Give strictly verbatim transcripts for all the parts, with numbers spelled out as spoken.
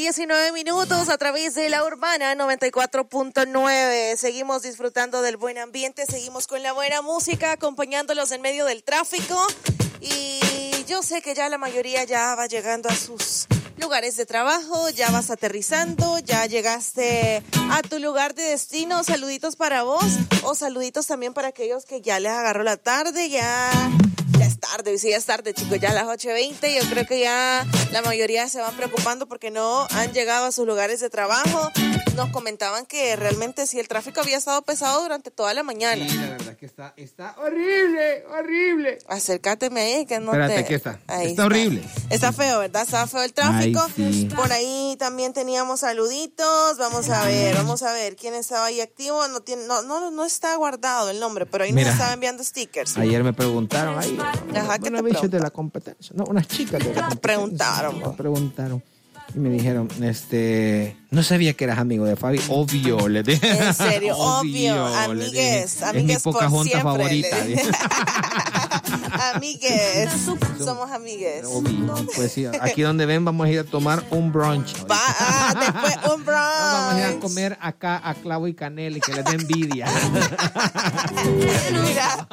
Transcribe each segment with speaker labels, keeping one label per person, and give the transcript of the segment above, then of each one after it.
Speaker 1: diecinueve minutos a través de la Urbana noventa y cuatro punto nueve. Seguimos disfrutando del buen ambiente, seguimos con la buena música, acompañándolos en medio del tráfico. Y yo sé que ya la mayoría ya va llegando a sus lugares de trabajo, ya vas aterrizando, ya llegaste a tu lugar de destino. Saluditos para vos o saluditos también para aquellos que ya les agarró la tarde, ya... Ya es tarde, sí, ya es tarde, chicos, ya a las ocho y veinte. Yo creo que ya la mayoría se van preocupando porque no han llegado a sus lugares de trabajo. Nos comentaban que realmente sí, el tráfico había estado pesado durante toda la mañana.
Speaker 2: Sí, la verdad es que está, está horrible, horrible.
Speaker 1: Acércateme ahí, que no
Speaker 2: Espérate,
Speaker 1: te...
Speaker 2: aquí está.
Speaker 1: Ahí
Speaker 2: está, está horrible.
Speaker 1: Está feo, ¿verdad? Está feo el tráfico.
Speaker 2: Ay, sí.
Speaker 1: Por ahí también teníamos saluditos. Vamos a ver, vamos a ver quién estaba ahí activo. No tiene, no, no, no está guardado el nombre, pero ahí
Speaker 2: Mira,
Speaker 1: nos estaba enviando stickers.
Speaker 2: Ayer me preguntaron ahí.
Speaker 1: Ajá, ¿qué te
Speaker 2: bichos de la competencia. No, unas chicas de la competencia.
Speaker 1: Preguntaron.
Speaker 2: Me preguntaron. Y me dijeron, este, no sabía que eras amigo de Fabi. Obvio, le dije.
Speaker 1: En serio, obvio. obvio. Amigues, amigues
Speaker 2: por siempre.
Speaker 1: favorita.
Speaker 2: Le
Speaker 1: amigues. Somos amigues.
Speaker 2: Obvio. Pues sí, aquí donde ven vamos a ir a tomar un brunch.
Speaker 1: Va, ah, después un brunch.
Speaker 2: Vamos a ir a comer acá a clavo y canela y que les dé envidia.
Speaker 1: Mira.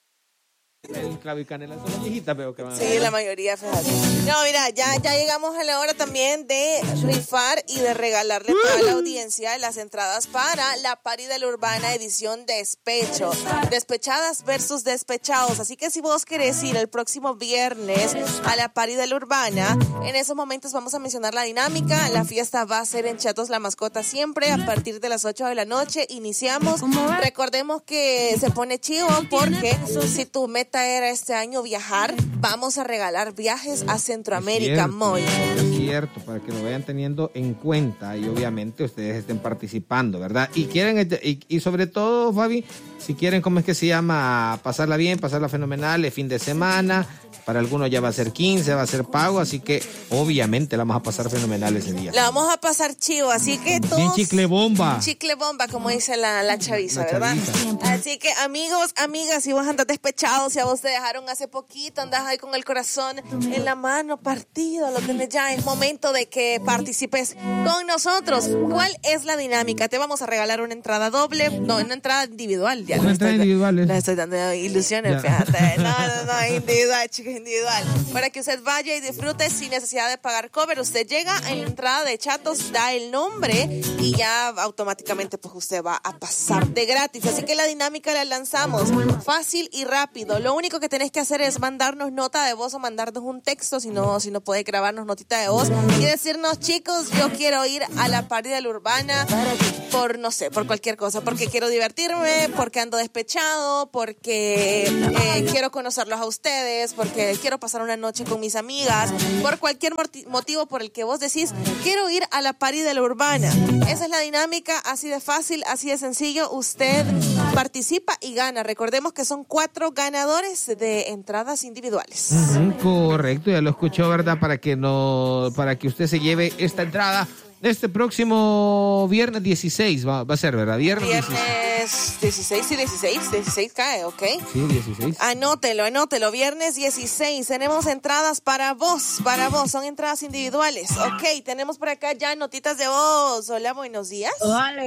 Speaker 2: El clavo y canela son las viejitas, veo que van a
Speaker 1: Sí, la mayoría, fíjate. No, mira, ya, ya llegamos a la hora también de rifar y de regalarle a toda la audiencia las entradas para la Party de la Urbana edición Despecho. Despechadas versus despechados. Así que si vos querés ir el próximo viernes a la Party de la Urbana, en esos momentos vamos a mencionar la dinámica. La fiesta va a ser en Chatos La Mascota siempre a partir de las ocho de la noche. Iniciamos. Recordemos que se pone chivo porque si tu meta era este año viajar, vamos a regalar viajes a Centroamérica, Moy.
Speaker 2: Es cierto, para que lo vayan teniendo en cuenta y obviamente ustedes estén participando, ¿verdad? Y quieren, y, y sobre todo, Fabi, si quieren, ¿cómo es que se llama? Pasarla bien, pasarla fenomenal, el fin de semana. Para algunos ya va a ser quince, va a ser pago, así que obviamente la vamos a pasar fenomenal ese día.
Speaker 1: La vamos a pasar chivo, así que todos...
Speaker 2: Bien chicle bomba.
Speaker 1: Chicle bomba, como dice la, la chaviza,
Speaker 2: la
Speaker 1: ¿verdad?
Speaker 2: Chaviza.
Speaker 1: Así que amigos, amigas, si vos andas despechado, si a vos te dejaron hace poquito, andas ahí con el corazón en la mano partido, lo tenés ya, es momento de que participes con nosotros. ¿Cuál es la dinámica? Te vamos a regalar una entrada doble, no, una entrada individual. Ya
Speaker 2: una entrada individual.
Speaker 1: Les estoy dando ilusiones, ya. Fíjate. No, no, no, individual, chicos, individual. Para que usted vaya y disfrute sin necesidad de pagar cover. Usted llega en la entrada de Chatos, da el nombre y ya automáticamente pues usted va a pasar de gratis. Así que la dinámica la lanzamos fácil y rápido. Lo único que tenés que hacer es mandarnos nota de voz o mandarnos un texto, si no, si no puede grabarnos notita de voz y decirnos, chicos, yo quiero ir a la Party de la Urbana por, no sé, por cualquier cosa, porque quiero divertirme, porque ando despechado, porque eh, quiero conocerlos a ustedes, porque quiero pasar una noche con mis amigas, por cualquier motivo por el que vos decís, quiero ir a la Party de la Urbana. Esa es la dinámica, así de fácil, así de sencillo. Usted participa y gana. Recordemos que son cuatro ganadores de entradas individuales.
Speaker 2: Uh-huh, correcto, ya lo escuchó, ¿verdad? Para que no, para que usted se lleve esta entrada este próximo viernes dieciséis, va, va a ser, ¿verdad? Viernes,
Speaker 1: viernes dieciséis, sí, dieciséis, dieciséis cae, ¿ok?
Speaker 2: Sí, dieciséis.
Speaker 1: Anótelo, anótelo, viernes dieciséis, tenemos entradas para vos, para vos, son entradas individuales, ok, tenemos por acá ya notitas de voz. Hola, buenos días.
Speaker 3: Hola,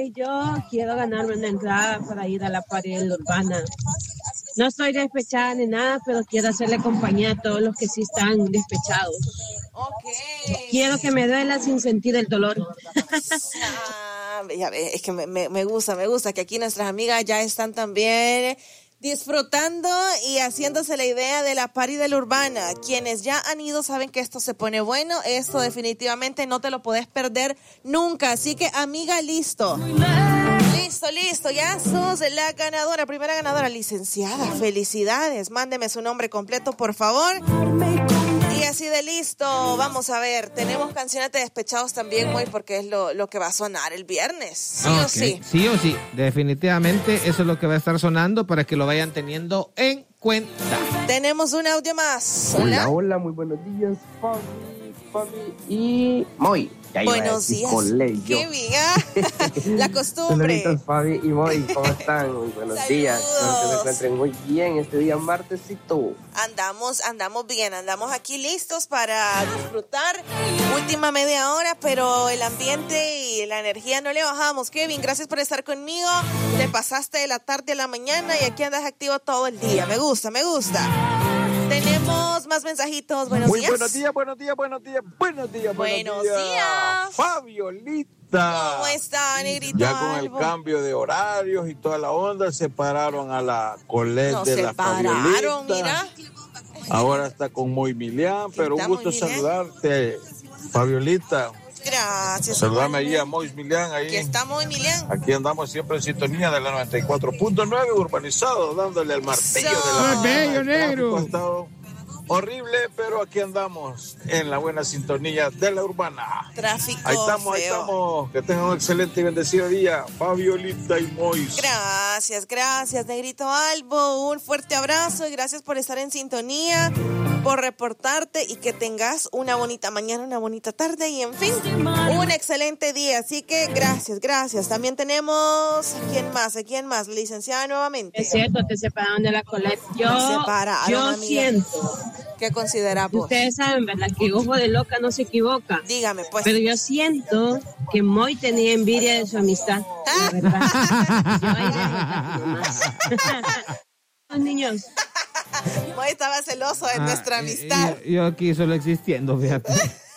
Speaker 3: yo quiero ganarme una entrada para ir a la Party de la Urbana. No estoy despechada ni nada, pero quiero hacerle compañía a todos los que sí están despechados.
Speaker 1: Okay.
Speaker 3: Quiero que me duela sin sentir el dolor.
Speaker 1: Ah, ya ves, es que me, me, me gusta, me gusta que aquí nuestras amigas ya están también disfrutando y haciéndose la idea de la Party de la Urbana. Quienes ya han ido saben que esto se pone bueno. Esto definitivamente no te lo podés perder nunca. Así que, amiga, listo. Listo, listo, ya sos la ganadora, primera ganadora, licenciada. Felicidades, mándeme su nombre completo, por favor. Y así de listo, vamos a ver, tenemos canciones de despechados también, muy porque es lo, lo que va a sonar el viernes, sí okay. o sí.
Speaker 2: Sí o sí, definitivamente eso es lo que va a estar sonando para que lo vayan teniendo en cuenta.
Speaker 1: Tenemos un audio más.
Speaker 4: Hola, hola, hola muy buenos días, Fabi, Fabi y Moy. Ya
Speaker 1: Buenos días.
Speaker 4: Colegio.
Speaker 1: Qué bien. La costumbre.
Speaker 4: Saluditos, Fabi y Moy. ¿Cómo están? Muy buenos
Speaker 1: Saludos.
Speaker 4: días. Espero que se encuentren muy bien este día martesito.
Speaker 1: Andamos, andamos bien, andamos aquí listos para disfrutar última media hora, pero el ambiente y la energía no le bajamos. Kevin, gracias por estar conmigo. Te pasaste de la tarde a la mañana y aquí andas activo todo el día. Me gusta, me gusta. Tenemos más mensajitos. Buenos
Speaker 5: Muy
Speaker 1: días.
Speaker 5: buenos días, buenos días, buenos días, buenos días,
Speaker 1: Buenos
Speaker 5: buenos días.
Speaker 1: días.
Speaker 5: Fabiolita.
Speaker 1: ¿Cómo está, negrito?
Speaker 5: Ya con el
Speaker 1: Albo?
Speaker 5: cambio de horarios y toda la onda, separaron a la Colette
Speaker 1: Nos
Speaker 5: de la
Speaker 1: separaron,
Speaker 5: Fabiolita.
Speaker 1: mira.
Speaker 5: Ahora está con Moy Milian, pero un
Speaker 1: Está
Speaker 5: gusto
Speaker 1: Moy Milian.
Speaker 5: saludarte, Fabiolita.
Speaker 1: Gracias.
Speaker 5: Saludame
Speaker 1: hermano.
Speaker 5: ahí a Moy Milian. Ahí.
Speaker 1: Aquí estamos, Emiliano.
Speaker 5: Aquí andamos siempre en sintonía de la noventa y cuatro punto nueve, urbanizado, dándole el martillo
Speaker 1: Eso.
Speaker 5: de la mañana.
Speaker 2: Bello,
Speaker 5: El
Speaker 2: negro.
Speaker 5: tráfico ha estado horrible, pero aquí andamos en la buena sintonía de la urbana.
Speaker 1: Tráfico
Speaker 5: Ahí estamos, ahí
Speaker 1: feo.
Speaker 5: estamos. Que tengan un excelente y bendecido día, Fabiolita y Mois.
Speaker 1: Gracias, gracias, negrito Albo. Un fuerte abrazo y gracias por estar en sintonía, por reportarte y que tengas una bonita mañana, una bonita tarde y en fin, un excelente día. Así que gracias, gracias. También tenemos, ¿a quién más? ¿A quién más? Licenciada nuevamente.
Speaker 3: Es cierto, te separaron de la Colette. Yo,
Speaker 1: Te separaron,
Speaker 3: yo
Speaker 1: amiga.
Speaker 3: siento,
Speaker 1: ¿Qué consideras vos?
Speaker 3: ustedes saben, ¿verdad? Que ojo de loca no se equivoca.
Speaker 1: Dígame, pues.
Speaker 3: Pero yo siento que Moy tenía envidia de su amistad. La verdad. Yo ahí le nomás. Los niños.
Speaker 1: Moy estaba celoso de
Speaker 2: Ah,
Speaker 1: nuestra
Speaker 2: y-
Speaker 1: amistad.
Speaker 2: y- Yo aquí solo existiendo, fíjate.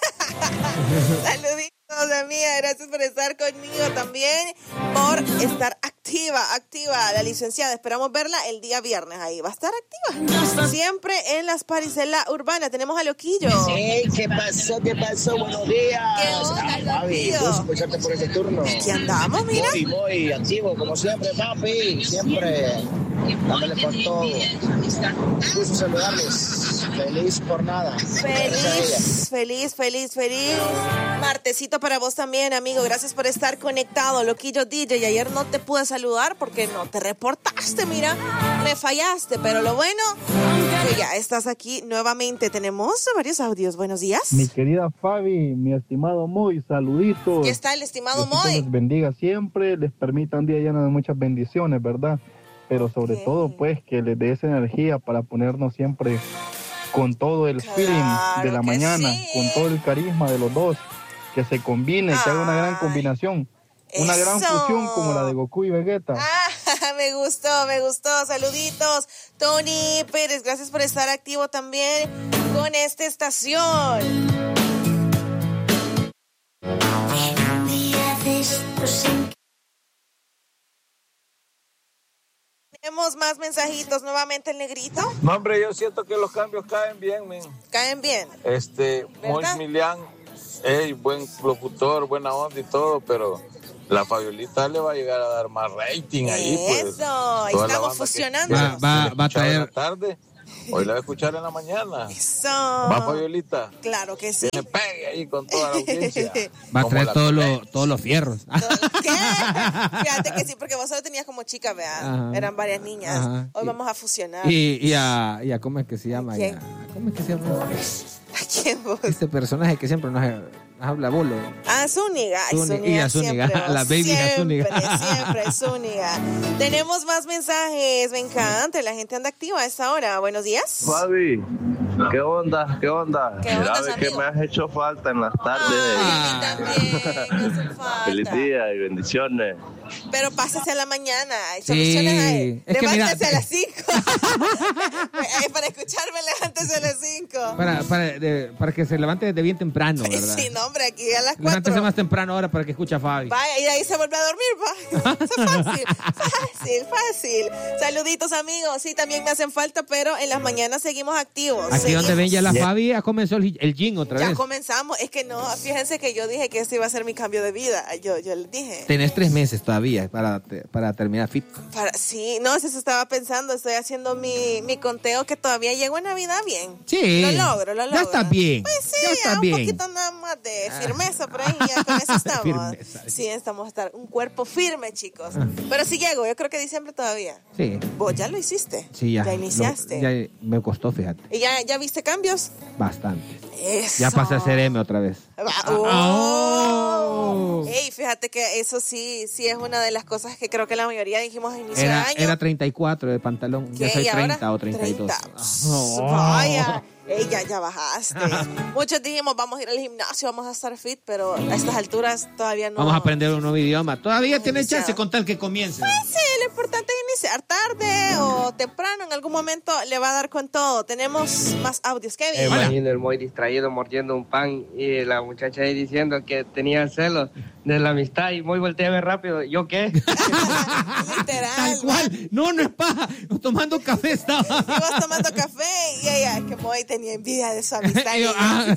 Speaker 1: Saluditos, amiga. Gracias por estar conmigo también, por estar activa, activa. La licenciada, esperamos verla el día viernes. Ahí va a estar activa. Siempre en las paris de la urbana. Tenemos a Loquillo.
Speaker 6: Hey, ¿qué pasó? ¿Qué pasó? Buenos días.
Speaker 1: ¿Qué onda,
Speaker 6: Javi,
Speaker 1: Loquillo?
Speaker 6: gusto escucharte por este turno.
Speaker 1: Aquí andamos, mira.
Speaker 6: Muy, muy activo, como siempre, papi. Siempre dándole con todo. Gusto saludarles. Feliz jornada.
Speaker 1: Feliz, feliz, feliz, feliz. Martesito para vos también, amigo. Gracias por estar conectado, Loquillo D J. Y ayer no te pude saludar porque no te reportaste, mira. Me fallaste, pero lo bueno que ya estás aquí nuevamente. Tenemos varios audios. Buenos días.
Speaker 7: Mi querida Fabi, mi estimado Moy, saluditos.
Speaker 1: Aquí está el estimado
Speaker 7: Diosito
Speaker 1: Moy.
Speaker 7: les bendiga siempre, les permita un día lleno de muchas bendiciones, ¿verdad? Pero sobre
Speaker 1: Ok.
Speaker 7: todo, pues, que les dé esa energía para ponernos siempre con todo el
Speaker 1: Claro
Speaker 7: feeling de la
Speaker 1: que
Speaker 7: mañana,
Speaker 1: sí.
Speaker 7: con todo el carisma de los dos, que se combine, que haga una gran
Speaker 1: Ay,
Speaker 7: combinación, una gran
Speaker 1: eso.
Speaker 7: fusión como la de Goku y Vegeta.
Speaker 1: Ah, me gustó, me gustó. Saluditos. Tony Pérez, gracias por estar activo también con esta estación. Tenemos más mensajitos. Nuevamente el negrito.
Speaker 5: No, hombre, yo siento que los cambios caen bien, men.
Speaker 1: Caen bien.
Speaker 5: Este, Moy
Speaker 1: ¿Verdad?
Speaker 5: Milian, hey, buen locutor, buena onda y todo, pero la Fabiolita le va a llegar a dar más rating ahí, pues.
Speaker 1: Eso, ahí
Speaker 5: Toda la
Speaker 1: estamos
Speaker 5: banda que-
Speaker 1: fusionando.
Speaker 5: que
Speaker 2: Va- va-
Speaker 5: se
Speaker 2: va a
Speaker 5: escuchaba en
Speaker 2: traer-
Speaker 5: la tarde, hoy la va a escuchar en la mañana.
Speaker 1: Eso.
Speaker 5: Va, Fabiolita.
Speaker 1: Claro que sí.
Speaker 5: Tiene pegue ahí con toda la audiencia.
Speaker 2: Va a
Speaker 5: Como
Speaker 2: traer
Speaker 5: la
Speaker 2: todos
Speaker 5: Colette.
Speaker 2: los, todos los fierros.
Speaker 1: ¿Qué? Fíjate que sí, porque vos solo tenías como chica, vea.
Speaker 2: Ajá.
Speaker 1: Eran varias niñas.
Speaker 2: Ajá.
Speaker 1: Hoy
Speaker 2: Y-
Speaker 1: vamos a fusionar.
Speaker 2: Y, y, a, y a, ¿cómo es que se llama?
Speaker 1: ¿Quién?
Speaker 2: Y a- ¿Cómo es que se llama?
Speaker 1: ¿A quién vos?
Speaker 2: Este personaje que siempre nos, nos habla bolo.
Speaker 1: Ah, Zúñiga. Ay,
Speaker 2: Zúñiga,
Speaker 1: Zúñiga
Speaker 2: y a Zúñiga,
Speaker 1: siempre,
Speaker 2: la baby de
Speaker 1: siempre,
Speaker 2: Zúñiga.
Speaker 1: siempre, Zúñiga. Tenemos más mensajes. Me encanta. La gente anda activa a esta hora. Buenos días.
Speaker 8: Fabi, ¿qué onda? ¿Qué onda?
Speaker 1: ¿Qué onda,
Speaker 8: Sabes que
Speaker 1: amigo?
Speaker 8: me has hecho falta en las tardes.
Speaker 1: Ay, a mí también. me hacen falta.
Speaker 8: Feliz día y bendiciones.
Speaker 1: Pero pásese a la mañana. Hay
Speaker 2: Sí,
Speaker 1: soluciones ahí.
Speaker 2: es que mira-
Speaker 1: Levántese a las cinco. Eh, Para escucharme, levántese a las cinco.
Speaker 2: Para, para, de- para que se levante desde bien temprano, ¿verdad?
Speaker 1: Sí, no, hombre, aquí a las
Speaker 2: Levántese
Speaker 1: cuatro.
Speaker 2: más temprano ahora para que escuche a Fabi.
Speaker 1: Vaya, y de ahí se vuelve a dormir, va. Eso es fácil, fácil, fácil. Saluditos, amigos. Sí, también me hacen falta, pero en las mañanas seguimos activos.
Speaker 2: Aquí
Speaker 1: Seguimos.
Speaker 2: donde ven ya la Fabi, ya comenzó el, el gym otra
Speaker 1: Ya
Speaker 2: vez.
Speaker 1: comenzamos. Es que no, fíjense que yo dije que este iba a ser mi cambio de vida. Yo, yo les dije.
Speaker 2: Tenés tres meses todavía para, te- para terminar fit.
Speaker 1: Para, sí, no, eso estaba pensando. Estoy haciendo mi, mi conteo que todavía llego a Navidad bien.
Speaker 2: Sí.
Speaker 1: Lo logro, lo logro.
Speaker 2: Ya estás bien.
Speaker 1: Pues sí,
Speaker 2: ya
Speaker 1: ya
Speaker 2: estás
Speaker 1: un
Speaker 2: bien.
Speaker 1: poquito nada más de firmeza por ahí, ya con eso estamos.
Speaker 2: Firmeza.
Speaker 1: Sí, estamos a estar un cuerpo firme, chicos. Pero sí llego, yo creo que diciembre todavía.
Speaker 2: Sí.
Speaker 1: Vos ya lo hiciste.
Speaker 2: Sí, ya.
Speaker 1: Ya iniciaste.
Speaker 2: Lo- ya me costó, fíjate.
Speaker 1: Y ya, ya ¿Ya viste cambios?
Speaker 2: Bastante.
Speaker 1: Eso.
Speaker 2: Ya pasé a ser M otra vez.
Speaker 1: Oh.
Speaker 2: Oh.
Speaker 1: Ey, fíjate que eso sí, sí es una de las cosas que creo que la mayoría dijimos a inicio
Speaker 2: Era,
Speaker 1: de año.
Speaker 2: era treinta y cuatro de pantalón.
Speaker 1: ¿Qué?
Speaker 2: Ya soy
Speaker 1: ¿Y ahora?
Speaker 2: treinta o treinta y dos.
Speaker 1: treinta.
Speaker 2: Oh.
Speaker 1: Vaya. Ey, ya, ya bajaste. Muchos dijimos, vamos a ir al gimnasio, vamos a estar fit, pero a estas alturas todavía no.
Speaker 2: Vamos a aprender un nuevo idioma. Todavía
Speaker 1: No,
Speaker 2: tiene
Speaker 1: iniciar.
Speaker 2: chance con tal que comience.
Speaker 1: Pues sí, lo importante es iniciar tarde o temprano. En algún momento le va a dar con todo. Tenemos más audios. Kevin.
Speaker 4: Me imagino el muy distraído mordiendo un pan y la muchacha ahí diciendo que tenía celos de la amistad y muy voltea a ver rápido. ¿Yo qué?
Speaker 1: Literal.
Speaker 2: Tal cual. No, no es paja. Tomando café estaba.
Speaker 1: Ibas tomando café y ella, que Moy tenía envidia de su amistad.
Speaker 2: Yo, ah.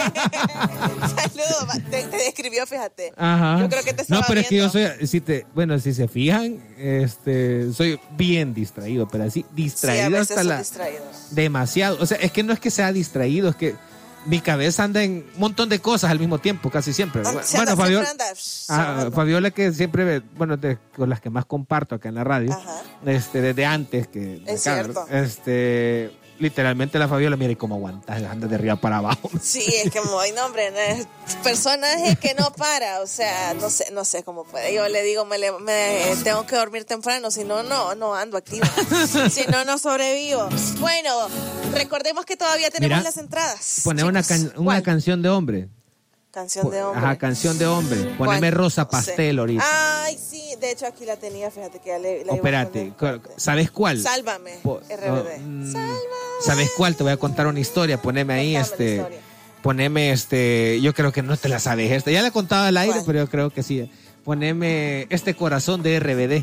Speaker 1: Saludos. Te, te describió, fíjate.
Speaker 2: Ajá.
Speaker 1: Yo creo que te estaba
Speaker 2: No, pero es que
Speaker 1: viendo.
Speaker 2: yo soy, si te, bueno, si se fijan, este, soy bien distraído, pero así,
Speaker 1: Sí, a
Speaker 2: distraído
Speaker 1: veces
Speaker 2: hasta
Speaker 1: son
Speaker 2: la...
Speaker 1: distraídos.
Speaker 2: Demasiado. O sea, es que no es que sea distraído, es que mi cabeza anda en un montón de cosas al mismo tiempo, casi siempre.
Speaker 1: Ah,
Speaker 2: Bueno,
Speaker 1: se anda-
Speaker 2: Fabiola,
Speaker 1: siempre anda,
Speaker 2: ah,
Speaker 1: sonando.
Speaker 2: Fabiola que siempre, bueno, de, con las que más comparto acá en la radio,
Speaker 1: Ajá.
Speaker 2: este, desde antes que...
Speaker 1: Es
Speaker 2: acá,
Speaker 1: cierto.
Speaker 2: Este, literalmente la Fabiola, mire cómo aguantas, anda de arriba para abajo.
Speaker 1: Sí, es que Moy, no, hombre, no es personaje que no para, o sea, no sé, no sé cómo puede. Yo le digo, me, le- me tengo que dormir temprano, si no, no, no ando activa. Si no, no sobrevivo. Bueno, recordemos que todavía tenemos
Speaker 2: Mira,
Speaker 1: las entradas.
Speaker 2: Poner una,
Speaker 1: chicos.
Speaker 2: can- una
Speaker 1: ¿Cuál?
Speaker 2: canción de hombre.
Speaker 1: Canción de hombre.
Speaker 2: Ajá, canción de hombre.
Speaker 1: ¿Cuál?
Speaker 2: Poneme Rosa
Speaker 1: No sé.
Speaker 2: Pastel ahorita.
Speaker 1: Ay, sí, de hecho aquí la tenía, fíjate que ya le, la iba a
Speaker 2: Espérate,
Speaker 1: poner.
Speaker 2: cu- ¿sabes cuál?
Speaker 1: Sálvame,
Speaker 2: Po-
Speaker 1: R B D.
Speaker 2: no, mm,
Speaker 1: Sálvame.
Speaker 2: ¿Sabes cuál? Te voy a contar una historia. Poneme ahí,
Speaker 1: Contame la
Speaker 2: este.
Speaker 1: historia.
Speaker 2: Poneme este. Yo creo que no te la sabes esta. Ya la he contado al aire,
Speaker 1: ¿Cuál?
Speaker 2: pero yo creo que sí. Poneme este corazón de R B D.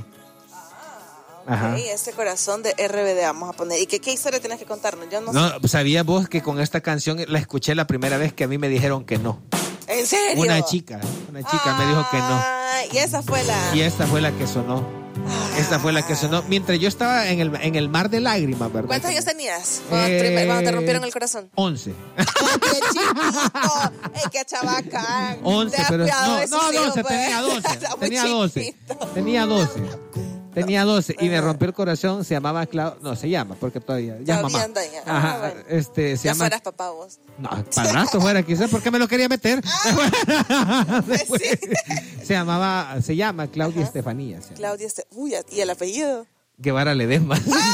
Speaker 2: Ajá.
Speaker 1: Ok, este corazón de R B D vamos a poner. ¿Y qué, qué historia tienes que contarnos? Yo no, sé.
Speaker 2: No, ¿sabías vos que con esta canción la escuché la primera vez que a mí me dijeron que no?
Speaker 1: ¿En serio?
Speaker 2: Una chica, una chica me dijo que no.
Speaker 1: Ah, y esa fue la...
Speaker 2: Y esta fue la que sonó. Esta fue la que sonó. Mientras yo estaba en el, en el mar de lágrimas, ¿verdad?
Speaker 1: ¿Cuántos años tenías cuando,
Speaker 2: Eh,
Speaker 1: primer- cuando te rompieron el corazón?
Speaker 2: once.
Speaker 1: ¡Qué chiquito! ¡Ey, qué chabacán!
Speaker 2: once,
Speaker 1: Ten
Speaker 2: pero
Speaker 1: cuidado
Speaker 2: no,
Speaker 1: de sus
Speaker 2: no,
Speaker 1: hijos,
Speaker 2: doce,
Speaker 1: pues.
Speaker 2: tenía doce.
Speaker 1: Está muy
Speaker 2: Tenía doce.
Speaker 1: chiquito.
Speaker 2: Tenía doce. Tenía doce y me rompió el corazón, se llamaba Clau, no, se llama, porque todavía, ya es
Speaker 1: Todavía
Speaker 2: mamá.
Speaker 1: anda ya. Ah,
Speaker 2: Ajá,
Speaker 1: bueno.
Speaker 2: este, se
Speaker 1: Ya
Speaker 2: llama,
Speaker 1: fueras papá vos.
Speaker 2: no, padrastro fuera quizás, porque me lo quería meter. Después, se llamaba, se llama Claudia
Speaker 1: Ajá.
Speaker 2: Estefanía. se llama.
Speaker 1: Claudia, este... Uy, ¿y el apellido?
Speaker 2: Guevara Ledesma.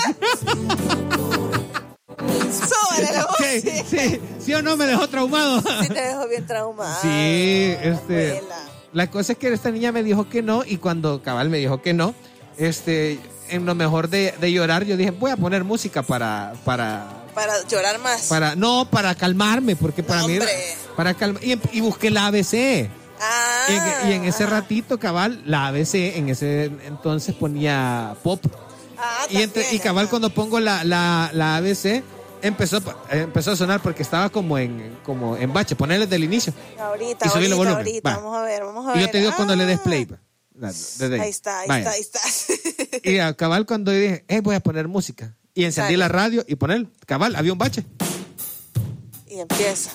Speaker 1: ¡Súbale la voz!
Speaker 2: Sí,
Speaker 1: Sí.
Speaker 2: sí, sí o no me dejó traumado.
Speaker 1: Sí te dejó bien traumado.
Speaker 2: Sí, este,
Speaker 1: abuela.
Speaker 2: la cosa es que esta niña me dijo que no y cuando cabal me dijo que no, este, en lo mejor de, de llorar yo dije voy a poner música para, para,
Speaker 1: Para llorar más.
Speaker 2: para, no, para calmarme porque para
Speaker 1: No,
Speaker 2: mí, era-
Speaker 1: hombre.
Speaker 2: para calmar y, y busqué la A B C.
Speaker 1: Ah,
Speaker 2: Y en, y en ese
Speaker 1: ajá.
Speaker 2: ratito cabal la A B C en ese entonces ponía pop
Speaker 1: Ah,
Speaker 2: y, entre,
Speaker 1: también,
Speaker 2: y cabal
Speaker 1: ajá.
Speaker 2: cuando pongo la, la, la A B C empezó, empezó a sonar porque estaba como en, como en bache, ponerle desde el inicio.
Speaker 1: Ahorita,
Speaker 2: Y subirle
Speaker 1: ahorita,
Speaker 2: volumen.
Speaker 1: ahorita.
Speaker 2: Va.
Speaker 1: Vamos a ver, vamos a ver.
Speaker 2: Y yo te digo cuando le des
Speaker 1: Ah.
Speaker 2: play. va. La- desde
Speaker 1: Ahí está, ahí
Speaker 2: Vaya.
Speaker 1: está, ahí está.
Speaker 2: Y a cabal cuando dije, eh, voy a poner música. Y encendí
Speaker 1: Sale.
Speaker 2: la radio y poner, cabal, había un bache.
Speaker 1: Y empieza.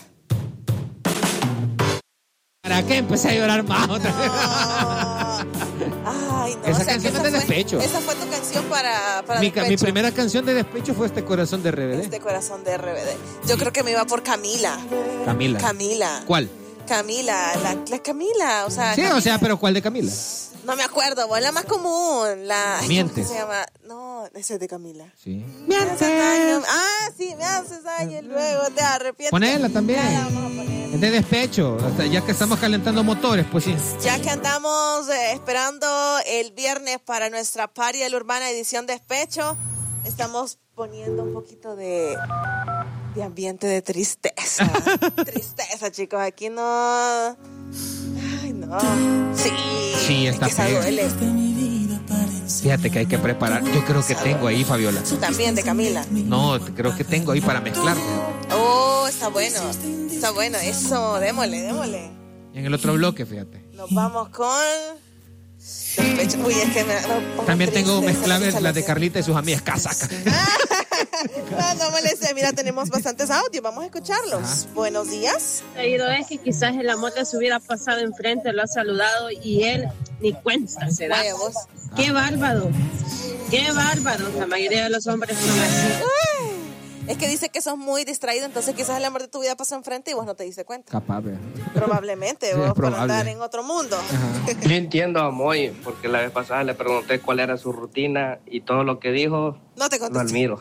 Speaker 2: ¿Para qué empecé a llorar más otra vez?
Speaker 1: Ah. Ay, no.
Speaker 2: Esa
Speaker 1: o sea,
Speaker 2: canción
Speaker 1: que
Speaker 2: es de
Speaker 1: esa fue-
Speaker 2: despecho.
Speaker 1: Esa fue tu canción para, para
Speaker 2: Mi, ca- mi
Speaker 1: despecho.
Speaker 2: primera canción de despecho fue este corazón de R B D.
Speaker 1: Este corazón de R B D. Yo creo que me iba por Camila.
Speaker 2: Camila.
Speaker 1: Camila.
Speaker 2: ¿Cuál?
Speaker 1: Camila, la, la Camila, o sea.
Speaker 2: Sí,
Speaker 1: Camila.
Speaker 2: o sea, pero ¿cuál de Camila?
Speaker 1: No me acuerdo, vos, la más común. La. ay,
Speaker 2: Mientes.
Speaker 1: ¿Cómo se llama? No, ese es de Camila.
Speaker 2: Sí.
Speaker 1: Me haces daño. Ah, sí, me haces daño y luego te arrepientes.
Speaker 2: Ponela también.
Speaker 1: Ya la vamos a poner.
Speaker 2: Es de despecho. Hasta ya que estamos calentando motores, pues sí.
Speaker 1: Ya que andamos eh, esperando el viernes para nuestra Party de la Urbana edición Despecho, estamos poniendo un poquito de, de ambiente de tristeza. Tristeza, chicos. Aquí no... Ay, no. Sí.
Speaker 2: Sí, está
Speaker 1: es que esa
Speaker 2: feo.
Speaker 1: duele.
Speaker 2: Fíjate que hay que preparar. Yo creo que tengo ahí, Fabiola.
Speaker 1: También de Camila.
Speaker 2: No, creo que tengo ahí para mezclar.
Speaker 1: Oh, está bueno. Está bueno. Eso, démosle, démosle.
Speaker 2: Y en el otro bloque, fíjate.
Speaker 1: Nos vamos con... Despecho. Uy, es que me... me pongo
Speaker 2: También tengo
Speaker 1: triste,
Speaker 2: mezcladas
Speaker 1: esa
Speaker 2: las de
Speaker 1: canción.
Speaker 2: Carlita y sus amigas. Casaca.
Speaker 1: No, no moleste. Mira, tenemos bastantes audios. Vamos a escucharlos.
Speaker 2: Ajá.
Speaker 1: Buenos días.
Speaker 3: Leído es que quizás el amor les hubiera pasado enfrente, lo ha saludado y él ni cuenta se da.
Speaker 1: Vaya vos.
Speaker 3: Qué bárbaro, qué bárbaro. La mayoría de los hombres son así.
Speaker 1: Es que dice que sos muy distraído, entonces quizás el amor de tu vida pasó enfrente y vos no te diste cuenta.
Speaker 2: Capaz, ¿verdad?
Speaker 1: Probablemente,
Speaker 2: Sí,
Speaker 1: vos
Speaker 2: es
Speaker 1: por
Speaker 2: probable.
Speaker 1: andar en otro mundo.
Speaker 4: Yo entiendo a Moy, porque la vez pasada le pregunté cuál era su rutina y todo lo que dijo,
Speaker 1: No te
Speaker 4: lo
Speaker 1: contesté.
Speaker 4: admiro.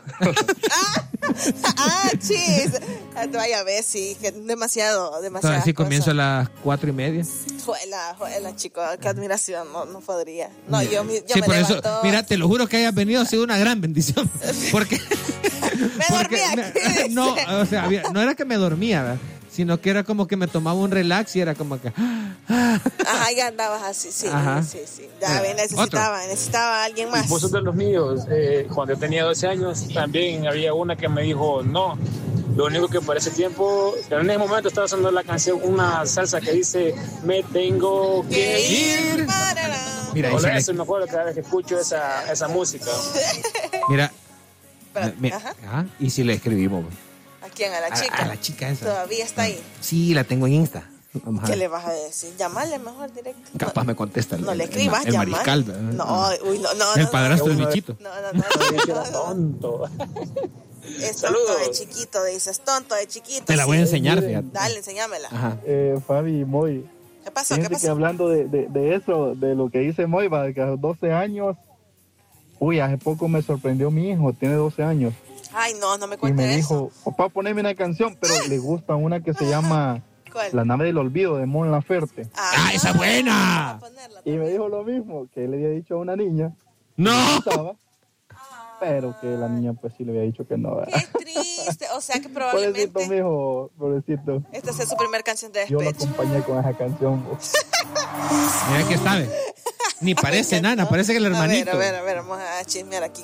Speaker 1: Ah, chis. Vaya, ves, sí, que demasiado, demasiado.
Speaker 2: Así comienzo a las cuatro y media.
Speaker 1: Juela, juela, chico, qué admiración, no, no podría. No, yo, mi- yo
Speaker 2: Sí,
Speaker 1: me
Speaker 2: por eso,
Speaker 1: levanto.
Speaker 2: mira, te lo juro que hayas venido ha sido una gran bendición. Porque,
Speaker 1: Me dormí aquí, dice.
Speaker 2: no, o sea, había- no era que me dormía, ¿verdad? Sino que era como que me tomaba un relax y era como que...
Speaker 1: Ajá, ya andabas así, sí,
Speaker 2: Ajá.
Speaker 1: sí, sí. Ya
Speaker 2: Eh,
Speaker 1: necesitaba, necesitaba a alguien más.
Speaker 9: Vos sos de los míos. Eh, cuando yo tenía doce años, también había una que me dijo no. Lo único que por ese tiempo, pero en ese momento estaba sonando la canción, una salsa que dice me tengo que ir.
Speaker 2: Mira,
Speaker 9: Por
Speaker 2: y si le-
Speaker 9: eso me acuerdo cada vez que escucho esa, esa música.
Speaker 2: Mira,
Speaker 1: Espérate,
Speaker 2: mi-
Speaker 1: ajá.
Speaker 2: ajá, y si le escribimos.
Speaker 1: ¿A quién? A la
Speaker 2: A-
Speaker 1: chica.
Speaker 2: a la chica esa.
Speaker 1: Todavía está ahí.
Speaker 2: Sí, la tengo en Insta. Vamos a
Speaker 1: ¿Qué
Speaker 2: ver.
Speaker 1: le vas a decir? Llamarle mejor directo.
Speaker 2: Capaz me contesta. el-
Speaker 1: No le
Speaker 2: el-
Speaker 1: escribas,
Speaker 2: el,
Speaker 1: llamar.
Speaker 2: mariscal. ¿verdad?
Speaker 1: No, uy, no, no.
Speaker 2: El
Speaker 1: no,
Speaker 2: padrastro
Speaker 1: no,
Speaker 2: del
Speaker 1: no,
Speaker 2: bichito.
Speaker 1: No, no, no. no, no, no.
Speaker 9: Tonto.
Speaker 1: Es tonto de
Speaker 9: Saludos.
Speaker 1: chiquito, dices, tonto de chiquito.
Speaker 2: Te la voy a
Speaker 1: sí.
Speaker 2: enseñar, fíjate.
Speaker 1: Dale, enséñamela.
Speaker 2: Ajá.
Speaker 7: Eh, Fabi y Moy,
Speaker 1: ¿Qué pasó? ¿Qué
Speaker 7: fíjense que
Speaker 1: pasó?
Speaker 7: hablando de, de, de eso, de lo que dice Moy, va, que a los doce años, uy, hace poco me sorprendió mi hijo, tiene doce años,
Speaker 1: Ay, no, no me
Speaker 7: y
Speaker 1: cuentes
Speaker 7: me
Speaker 1: eso.
Speaker 7: dijo, papá, poneme una canción, pero le gusta una que se llama
Speaker 1: ¿Cuál?
Speaker 7: La nave del olvido de Mon Laferte.
Speaker 2: ¡Ah, esa es buena!
Speaker 1: a ponerla.
Speaker 7: Y me dijo lo mismo, que él le había dicho a una niña,
Speaker 2: ¡No!
Speaker 7: estaba, pero que la niña pues sí le había dicho que no. ¿verdad?
Speaker 1: Qué triste. O sea que
Speaker 7: Pobrecito,
Speaker 1: probablemente
Speaker 7: mijo, pobrecito.
Speaker 1: esta sea su primera canción de
Speaker 7: Yo lo
Speaker 1: despecho.
Speaker 7: acompañé con esa canción. bo.
Speaker 2: Mira que sabe. Ni parece nana, parece que el hermanito.
Speaker 1: A ver, a ver, a ver, vamos a chismear aquí.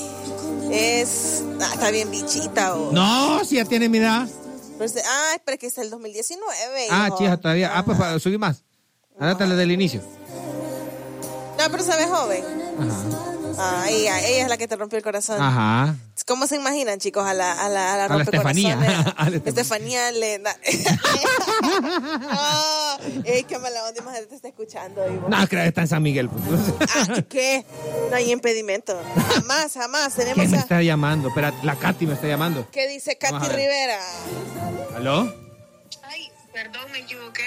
Speaker 1: Es. Ah, está bien bichita o.
Speaker 2: No, si ya tiene mi edad.
Speaker 1: Pues, ah, pero que es el dos mil diecinueve.
Speaker 2: Ah,
Speaker 1: hijo.
Speaker 2: chija, todavía. Ah, pues pa- subí más. Andátale del inicio.
Speaker 1: No, pero se ve joven.
Speaker 2: Ajá.
Speaker 1: Ah, ella, ella es la que te rompió el corazón.
Speaker 2: Ajá.
Speaker 1: ¿Cómo se imaginan, chicos, a la, a la, a la
Speaker 2: A la Estefanía.
Speaker 1: rompecorazones?
Speaker 2: A la Estefanía.
Speaker 1: Estefanía le... na- Ah, ey, qué mala onda, imagínate, te está escuchando. Ivo.
Speaker 2: No, creo que está en San Miguel. Pues.
Speaker 1: Ah, ¿qué? No hay impedimento. Jamás, jamás. Tenemos
Speaker 2: ¿Quién me
Speaker 1: a...
Speaker 2: está llamando? Espera, la Katy me está llamando.
Speaker 1: ¿Qué dice Katy
Speaker 2: Vamos a ver.
Speaker 1: Rivera?
Speaker 2: ¿Aló?
Speaker 10: Ay, perdón, me equivoqué.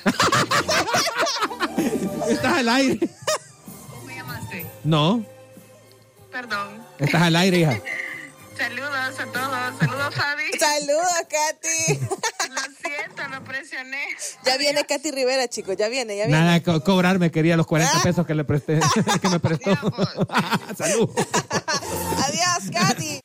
Speaker 2: ¿Estás al aire?
Speaker 10: ¿Cómo me llamaste?
Speaker 2: No,
Speaker 10: Perdón.
Speaker 2: estás al aire, hija.
Speaker 10: Saludos a todos. Saludos, Fabi.
Speaker 1: Saludos, Katy.
Speaker 10: Lo siento, lo presioné.
Speaker 1: Ya viene Katy Rivera, chicos, ya viene, ya viene.
Speaker 2: Nada, co- cobrarme quería los cuarenta
Speaker 1: Ah.
Speaker 2: pesos que le presté, que me prestó. Salud.
Speaker 1: Adiós, Katy.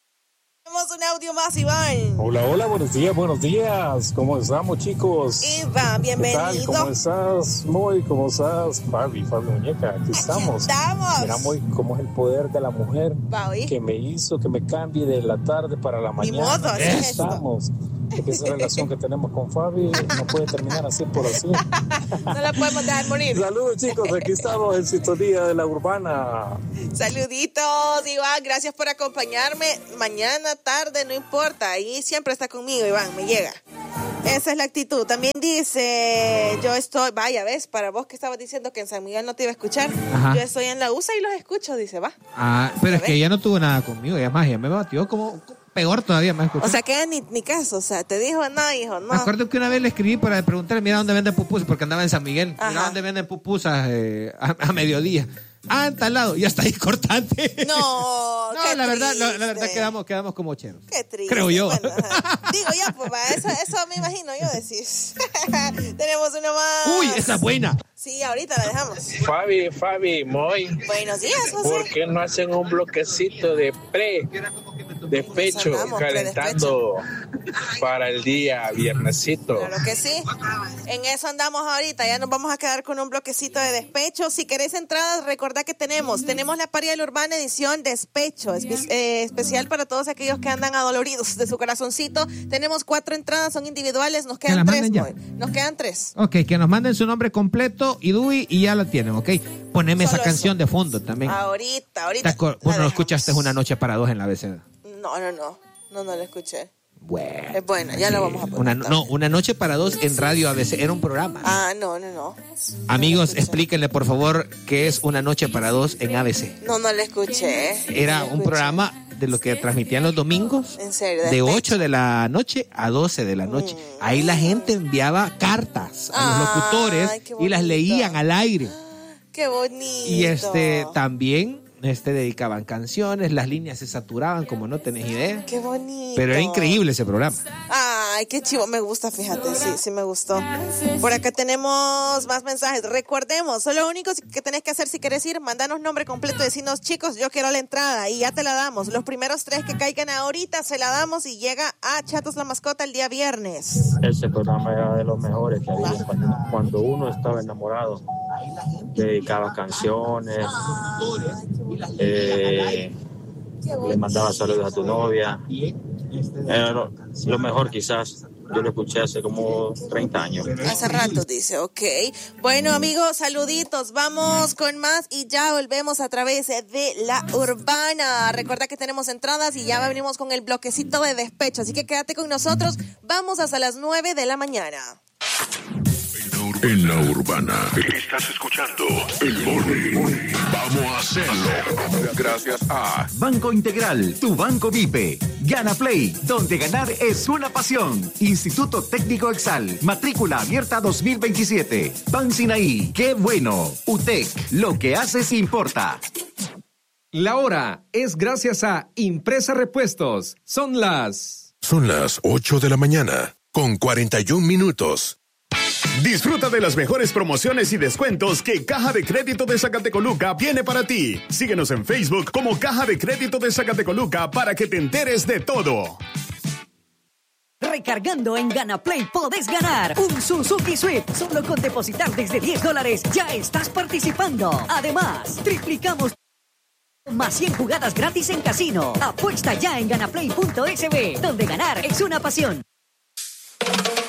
Speaker 1: Tenemos un audio más, Iván.
Speaker 9: Hola, hola, buenos días, buenos días. ¿Cómo estamos, chicos?
Speaker 1: Iván,
Speaker 9: ¿Qué tal?
Speaker 1: bienvenido.
Speaker 9: ¿Cómo estás, Moy? ¿Cómo estás, Fabi? Fabi Muñeca, aquí estamos.
Speaker 1: Estamos.
Speaker 9: Mira, Moy, cómo es el poder de la mujer
Speaker 1: Va, oí.
Speaker 9: que me hizo que me cambie de la tarde para la
Speaker 1: Ni
Speaker 9: mañana.
Speaker 1: modo, así
Speaker 9: Aquí
Speaker 1: es esto.
Speaker 9: estamos. Porque esa relación que tenemos con Fabi no puede terminar así por así.
Speaker 1: No la podemos dejar morir.
Speaker 9: Saludos, chicos. Aquí estamos en sintonía de la urbana.
Speaker 1: Saluditos, Iván. Gracias por acompañarme. Mañana, tarde, no importa. Ahí siempre está conmigo, Iván. Me llega. Esa es la actitud. También dice, yo estoy, vaya, ves, para vos que estabas diciendo que en San Miguel no te iba a escuchar,
Speaker 2: Ajá.
Speaker 1: yo estoy en la U S A y los escucho, dice, va.
Speaker 2: Ah, pero es que ella no tuvo nada conmigo, ella más, ella me batió como peor todavía, me escuchó.
Speaker 1: O sea, que ni, ni caso, o sea, te dijo, no, hijo, no.
Speaker 2: Me acuerdo que una vez le escribí para preguntarle, mira dónde venden pupusas, porque andaba en San Miguel.
Speaker 1: Ajá.
Speaker 2: Mira dónde venden pupusas eh, a, a mediodía. Ah, en tal lado, y hasta ahí cortante.
Speaker 1: No,
Speaker 2: No,
Speaker 1: qué
Speaker 2: la verdad, la, la
Speaker 1: triste.
Speaker 2: verdad quedamos, quedamos como cheros.
Speaker 1: Qué triste.
Speaker 2: Creo yo.
Speaker 1: Bueno, ajá. Digo ya, pues, va, eso, eso me imagino yo decís. Tenemos uno más.
Speaker 2: Uy, esa es buena.
Speaker 1: Sí, ahorita la dejamos.
Speaker 8: Fabi, Fabi, Moy,
Speaker 1: Buenos días, José.
Speaker 8: ¿por qué no hacen un bloquecito de pre, despecho,
Speaker 1: Andamos,
Speaker 8: calentando para el día viernesito?
Speaker 1: Claro que sí. En eso andamos ahorita. Ya nos vamos a quedar con un bloquecito de despecho. Si querés entradas, recordá que tenemos. Tenemos la Paria de la Urbana edición despecho. Espe- eh, especial para todos aquellos que andan adoloridos de su corazoncito. Tenemos cuatro entradas, son individuales. Nos
Speaker 2: Que las
Speaker 1: quedan tres,
Speaker 2: manden ya.
Speaker 1: Moy. Nos quedan tres.
Speaker 2: Ok, que nos manden su nombre completo y D U I y ya la tienen, ok. Poneme
Speaker 1: Solo
Speaker 2: esa canción de fondo también.
Speaker 1: Ahorita,
Speaker 2: ¿Te
Speaker 1: ahorita.
Speaker 2: acuer-
Speaker 1: la
Speaker 2: Vos no
Speaker 1: dejamos.
Speaker 2: escuchaste Una Noche para Dos en la B C D.
Speaker 1: No, no, no. No, no la escuché.
Speaker 2: Bueno.
Speaker 1: Es buena, ya la vamos a poner.
Speaker 2: Una, no, Una Noche para Dos en Radio A B C. Era un programa.
Speaker 1: Ah, no, no, no.
Speaker 2: Amigos, explíquenle por favor qué es Una Noche para Dos en A B C.
Speaker 1: No, no la escuché.
Speaker 2: Era
Speaker 1: No la
Speaker 2: un
Speaker 1: escuché.
Speaker 2: programa de lo que transmitían los domingos.
Speaker 1: ¿En serio?
Speaker 2: De ocho de la noche a doce de la noche. Mm. Ahí la gente enviaba cartas a los locutores y las leían al aire.
Speaker 1: ¡Qué bonito!
Speaker 2: Y este también este dedicaban canciones, las líneas se saturaban como no tenés idea.
Speaker 1: ¡Qué bonito!
Speaker 2: Pero era increíble ese programa.
Speaker 1: Ay, qué chivo, me gusta, fíjate, sí, sí me gustó. Por acá tenemos más mensajes. Recordemos, solo lo único que tenés que hacer si querés ir, mandanos nombre completo, decirnos, chicos, yo quiero la entrada y ya te la damos. Los primeros tres que caigan ahorita se la damos y llega a Chatos la Mascota el día viernes.
Speaker 9: Ese programa era de los mejores que había cuando, cuando uno estaba enamorado. Dedicaba canciones, eh, le mandaba saludos a tu novia. Era lo, lo mejor quizás. Yo lo escuché hace como treinta años.
Speaker 1: Hace rato, dice, ok. Bueno, amigos, saluditos. Vamos con más y ya volvemos a través de La Urbana. Recuerda que tenemos entradas y ya venimos con el bloquecito de despecho. Así que quédate con nosotros. Vamos hasta las nueve de la mañana.
Speaker 11: En La Urbana estás escuchando El Morning. Vamos a hacerlo. Gracias a
Speaker 12: Banco Integral, tu banco Vipe. Gana Play, donde ganar es una pasión. Instituto Técnico Exal, matrícula abierta dos mil veintisiete. Pan Sinaí, qué bueno. U T E C, lo que haces importa.
Speaker 13: La hora es gracias a Impresa Repuestos. Son las...
Speaker 11: Son las ocho de la mañana, con cuarenta y un minutos.
Speaker 14: Disfruta de las mejores promociones y descuentos que Caja de Crédito de Zacatecoluca tiene para ti. Síguenos en Facebook como Caja de Crédito de Zacatecoluca para que te enteres de todo.
Speaker 15: Recargando en GanaPlay podés ganar un Suzuki Swift. Solo con depositar desde diez dólares ya estás participando. Además, triplicamos más cien jugadas gratis en casino. Apuesta ya en ganaplay punto es be, donde ganar es una pasión.